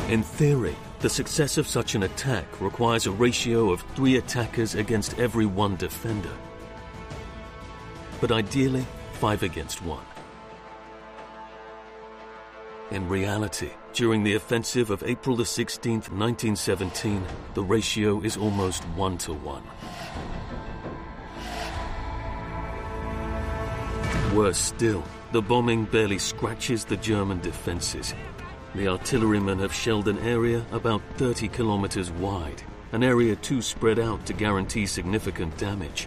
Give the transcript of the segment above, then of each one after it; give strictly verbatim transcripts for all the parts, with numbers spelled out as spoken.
In theory, the success of such an attack requires a ratio of three attackers against every one defender. But ideally, five against one. In reality, during the offensive of April the sixteenth, nineteen seventeen, the ratio is almost one to one. Worse still, the bombing barely scratches the German defenses. The artillerymen have shelled an area about thirty kilometers wide, an area too spread out to guarantee significant damage.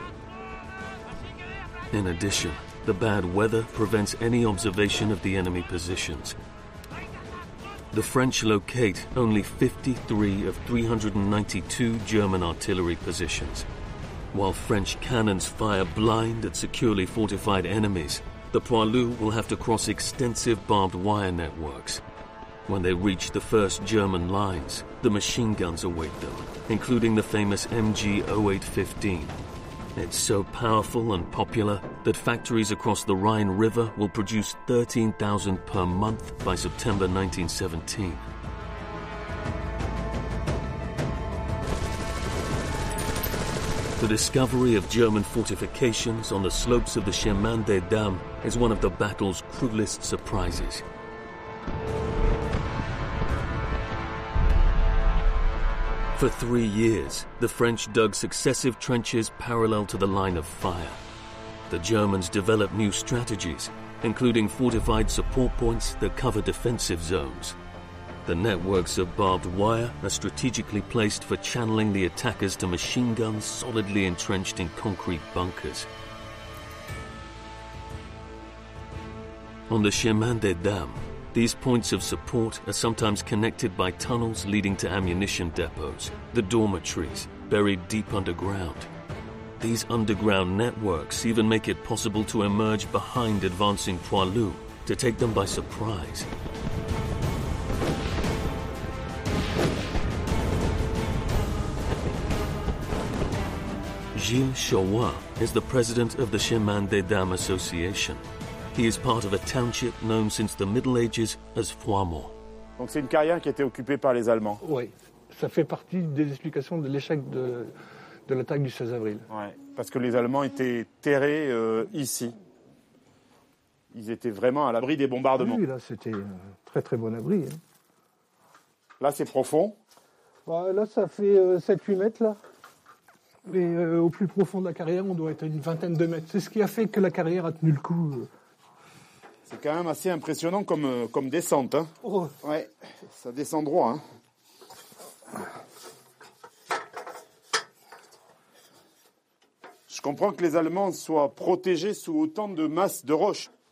In addition, the bad weather prevents any observation of the enemy positions. The French locate only fifty-three of three hundred ninety-two German artillery positions. While French cannons fire blind at securely fortified enemies, the Poilus will have to cross extensive barbed wire networks. When they reach the first German lines, the machine guns await them, including the famous M G oh eight fifteen. It's so powerful and popular that factories across the Rhine River will produce thirteen thousand per month by September nineteen seventeen. The discovery of German fortifications on the slopes of the Chemin des Dames is one of the battle's cruelest surprises. For three years, the French dug successive trenches parallel to the line of fire. The Germans developed new strategies, including fortified support points that cover defensive zones. The networks of barbed wire are strategically placed for channeling the attackers to machine guns solidly entrenched in concrete bunkers. On the Chemin des Dames, these points of support are sometimes connected by tunnels leading to ammunition depots, the dormitories, buried deep underground. These underground networks even make it possible to emerge behind advancing Poilus to take them by surprise. Gilles Chauin is the president of the Chemin des Dames Association. He is part of a township known since the Middle Ages as Foimont. Donc c'est une carrière qui a été occupée par les Allemands. Oui, ça fait partie des explications de l'échec de, de l'attaque du seize avril. Ouais, parce que les Allemands étaient terrés euh, ici. Ils étaient vraiment à l'abri des bombardements. Oui, là c'était un très très bon abri. Hein. Là c'est profond. Bah, là ça fait euh, sept huit mètres là. Et euh, au plus profond de la carrière, on doit être à une vingtaine de mètres. C'est ce qui a fait que la carrière a tenu le coup. Euh. C'est quand même assez impressionnant comme, euh, comme descente. Hein. Oh. Ouais, ça descend droit. Hein. Je comprends que les Allemands soient protégés sous autant de masses de roches.